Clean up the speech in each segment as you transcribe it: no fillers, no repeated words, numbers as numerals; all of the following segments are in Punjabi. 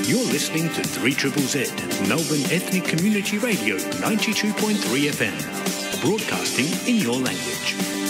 You're listening to 3ZZZ, Melbourne Ethnic Community Radio, 92.3 FM, broadcasting in your language.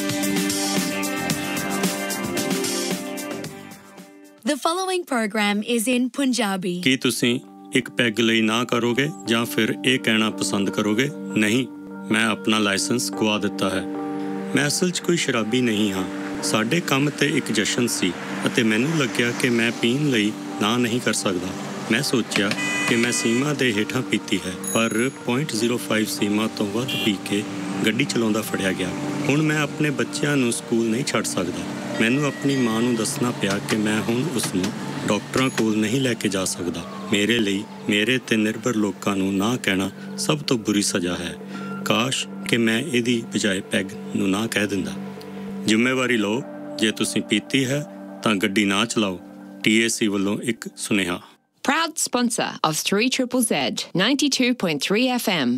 The following program is in Punjabi. ਕੀ ਤੁਸੀਂ ਇੱਕ ਪੈਗ ਲਈ ਨਾ ਕਰੋਗੇ ਜਾਂ ਫਿਰ ਇਹ ਕਹਿਣਾ ਪਸੰਦ ਕਰੋਗੇ? ਨਹੀਂ, ਮੈਂ ਆਪਣਾ ਲਾਇਸੈਂਸ ਗਵਾ ਦਿੱਤਾ ਹੈ। ਮੈਂ ਅਸਲ 'ਚ ਕੋਈ ਸ਼ਰਾਬੀ ਨਹੀਂ ਹਾਂ। ਸਾਡੇ ਕੰਮ ਤੇ ਇੱਕ ਜਸ਼ਨ ਸੀ ਅਤੇ ਮੈਨੂੰ ਲੱਗਿਆ ਕਿ ਮੈਂ ਪੀਣ ਲਈ ਨਾ ਨਹੀਂ ਕਰ ਸਕਦਾ। ਮੈਂ ਸੋਚਿਆ ਕਿ ਮੈਂ ਸੀਮਾ ਦੇ ਹੇਠਾਂ ਪੀਤੀ ਹੈ, ਪਰ 0.05 ਸੀਮਾ ਤੋਂ ਵੱਧ ਪੀ ਕੇ ਗੱਡੀ ਚਲਾਉਂਦਾ ਫੜਿਆ ਗਿਆ। ਹੁਣ ਮੈਂ ਆਪਣੇ ਬੱਚਿਆਂ ਨੂੰ ਸਕੂਲ ਨਹੀਂ ਛੱਡ ਸਕਦਾ। ਮੈਨੂੰ ਆਪਣੀ ਮਾਂ ਨੂੰ ਦੱਸਣਾ ਪਿਆ ਕਿ ਮੈਂ ਹੁਣ ਉਸ ਨੂੰ ਡਾਕਟਰਾਂ ਕੋਲ ਨਹੀਂ ਲੈ ਕੇ ਜਾ ਸਕਦਾ। ਮੇਰੇ ਲਈ ਮੇਰੇ ਤੇ ਨਿਰਭਰ ਲੋਕਾਂ ਨੂੰ ਨਾ ਕਹਿਣਾ ਸਭ ਤੋਂ ਬੁਰੀ ਸਜ਼ਾ ਹੈ। ਕਾਸ਼ ਕਿ ਮੈਂ ਇਹਦੀ ਬਜਾਏ ਪੈਗ ਨੂੰ ਨਾ ਕਹਿ ਦਿੰਦਾ। ਜ਼ਿੰਮੇਵਾਰੀ ਲਓ, ਜੇ ਤੁਸੀਂ ਪੀਤੀ ਹੈ ਤਾਂ ਗੱਡੀ ਨਾ ਚਲਾਓ। TAC ਵੱਲੋਂ ਇੱਕ ਸੁਨੇਹਾ। Proud sponsor of 3ZZZ 92.3 FM.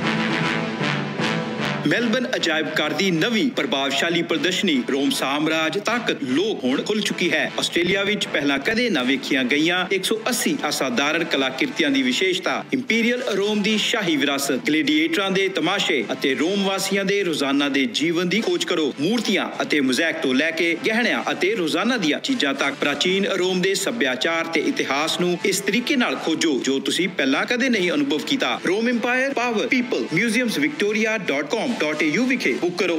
Melbourne ਅਜਾਇਬ ਘਰ ਦੀ ਨਵੀਂ ਪ੍ਰਭਾਵਸ਼ਾਲੀ ਪ੍ਰਦਰਸ਼ਨੀ ਰੋਮ ਸਾਮਰਾਜ ਤਾਕਤ ਲੋਕ ਹੁਣ ਖੁੱਲ ਚੁੱਕੀ ਹੈ। ਆਸਟ੍ਰੇਲੀਆ ਵਿੱਚ ਪਹਿਲਾਂ ਕਦੇ ਨਾ ਵੇਖੀਆਂ ਗਈਆਂ 180 ਅਸਾਧਾਰਨ ਕਲਾਕ੍ਰਿਤੀਆਂ ਦੀ ਵਿਸ਼ੇਸ਼ਤਾ, ਇੰਪੀਰੀਅਲ ਰੋਮ ਦੀ ਸ਼ਾਹੀ ਵਿਰਾਸਤ, ਗਲੈਡੀਏਟਰਾਂ ਦੇ ਤਮਾਸ਼ੇ ਅਤੇ ਰੋਮ ਵਾਸੀਆਂ ਦੇ ਰੋਜ਼ਾਨਾ ਦੇ ਜੀਵਨ ਦੀ ਖੋਜ ਕਰੋ। ਮੂਰਤੀਆਂ ਅਤੇ ਮੋਜ਼ੈਕ ਤੋਂ ਲੈ ਕੇ ਗਹਿਣਿਆਂ ਅਤੇ ਰੋਜ਼ਾਨਾ ਦੀਆਂ ਚੀਜ਼ਾਂ ਤੱਕ ਪ੍ਰਾਚੀਨ ਰੋਮ ਦੇ ਸੱਭਿਆਚਾਰ ਤੇ ਇਤਿਹਾਸ ਨੂੰ ਇਸ ਤਰੀਕੇ ਨਾਲ ਖੋਜੋ ਜੋ ਤੁਸੀਂ ਪਹਿਲਾਂ ਕਦੇ ਨਹੀਂ ਅਨੁਭਵ ਕੀਤਾ। ਰੋਮ ਇੰਪਾਇਰ ਪਾਵਰ ਪੀਪਲ museumsvictoria.com.au ਵਿਖੇ ਬੁੱਕ ਕਰੋ।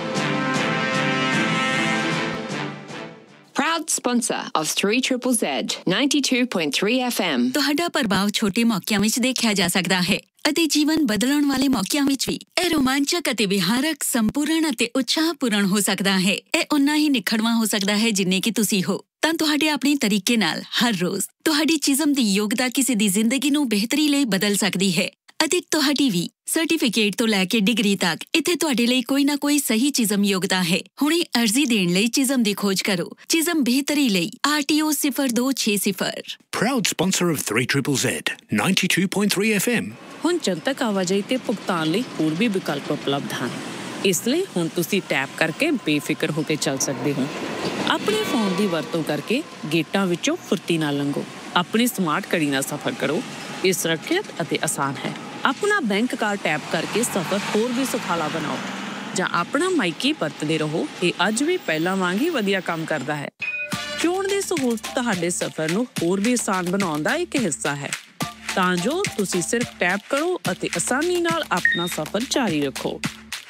Proud sponsor of 3ZZZ 92.3 FM. ਤੁਹਾਡਾ ਪ੍ਰਭਾਵ ਛੋਟੇ ਮੌਕਿਆਂ ਵਿੱਚ ਦੇਖਿਆ ਜਾ ਸਕਦਾ ਹੈ ਅਤੇ ਜੀਵਨ ਬਦਲਣ ਵਾਲੇ ਮੌਕਿਆਂ ਵਿੱਚ ਵੀ। ਇਹ ਰੋਮਾਂਚਕ ਅਤੇ ਵਿਹਾਰਕ, ਸੰਪੂਰਨ ਅਤੇ ਉਤਸ਼ਾਹਪੂਰਨ ਹੋ ਸਕਦਾ ਹੈ। ਇਹ ਉਨਾ ਹੀ ਨਿਖੜਵਾਂ ਹੋ ਸਕਦਾ ਹੈ ਜਿੰਨੇ ਕਿ ਤੁਸੀਂ ਹੋ। ਤਾਂ ਤੁਹਾਡੇ ਆਪਣੇ ਤਰੀਕੇ ਨਾਲ ਹਰ ਰੋਜ਼ ਤੁਹਾਡੀ ਚਿਜ਼ਮ ਦੀ ਯੋਗਤਾ ਕਿਸੇ ਦੀ ਜ਼ਿੰਦਗੀ ਨੂੰ ਬਿਹਤਰੀ ਲਈ ਬਦਲ ਸਕਦੀ ਹੈ ਅਤੇ ਤੁਹਾਡੀ ਵੀ ਸਰਟੀਫਿਕੇਟ ਤੋਂ ਲੈ ਕੇ ਡਿਗਰੀ ਤੱਕ ਇੱਥੇ ਤੁਹਾਡੇ ਲਈ ਕੋਈ ਨਾ ਕੋਈ ਸਹੀ ਚਿਜ਼ਮ ਯੋਗਤਾ ਹੈ। ਹੁਣੇ ਅਰਜ਼ੀ ਦੇਣ ਲਈ ਚਿਜ਼ਮ ਦੀ ਖੋਜ ਕਰੋ। ਚਿਜ਼ਮ ਬਿਹਤਰੀ ਲਈ RTO 0260। Proud sponsor of 3ZZZ, 92.3 FM. ਹੁਣ ਜਨਤਕ ਆਵਾਜਾਈ ਤੇ ਭੁਗਤਾਨ ਲਈ ਹੋਰ ਵੀ ਵਿਕਲਪ ਉਪਲਬਧ ਹਨ। ਇਸ ਲਈ ਹੁਣ ਤੁਸੀਂ ਟੈਪ ਕਰਕੇ ਬੇਫਿਕਰ ਹੋ ਕੇ ਚੱਲ ਸਕਦੇ ਹੋ। ਆਪਣੇ ਫੋਨ ਦੀ ਵਰਤੋਂ ਕਰਕੇ ਗੇਟਾਂ ਵਿੱਚੋਂ ਫੁਰਤੀ ਨਾਲ ਲੰਘੋ। ਆਪਣੀ ਸਮਾਰਟ ਘੜੀ ਨਾਲ ਸਫ਼ਰ ਕਰੋ। ਇਹ ਸੁਰੱਖਿਅਤ ਅਤੇ ਆਸਾਨ ਹੈ। ਆਪਣਾ ਬੈਂਕ ਕਾਰਡ ਟੈਪ ਕਰਕੇ ਸਫ਼ਰ ਹੋਰ ਵੀ ਸੁਖਾਲਾ ਬਣਾਓ ਜਾਂ ਆਪਣਾ ਮਾਈਕੀ ਵਰਤਦੇ ਰਹੋ। ਇਹ ਅੱਜ ਵੀ ਪਹਿਲਾਂ ਵਾਂਗ ਹੀ ਵਧੀਆ ਕੰਮ ਕਰਦਾ ਹੈ। ਚੋਣ ਦੀ ਸਹੂਲਤ ਤੁਹਾਡੇ ਸਫ਼ਰ ਨੂੰ ਹੋਰ ਵੀ ਆਸਾਨ ਬਣਾਉਣ ਦਾ ਇੱਕ ਹਿੱਸਾ ਹੈ, ਤਾਂ ਜੋ ਤੁਸੀਂ ਸਿਰਫ ਟੈਪ ਕਰੋ ਅਤੇ ਆਸਾਨੀ ਨਾਲ ਆਪਣਾ ਸਫ਼ਰ ਜਾਰੀ ਰੱਖੋ।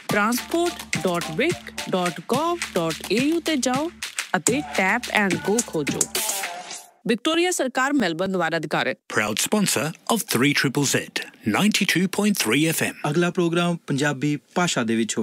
transport.vic.gov.au ਤੇ ਜਾਓ ਅਤੇ ਟੈਪ ਐਂਡ ਗੋ ਖੋਜੋ। ਵਿਕਟੋਰੀਆ ਸਰਕਾਰ ਮੈਲਬਨ ਦੁਆਰਾ ਅਧਿਕਾਰਿਤ। Proud sponsor of 3ZZZ, 92.3 FM. ਅਗਲਾ ਪ੍ਰੋਗਰਾਮ ਪੰਜਾਬੀ ਭਾਸ਼ਾ ਦੇ ਵਿੱਚ